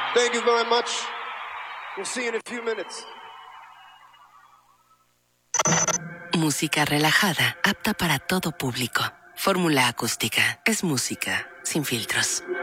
Thank you very much. We'll see you in a few minutes. Música relajada, apta para todo público. Fórmula Acústica es música sin filtros.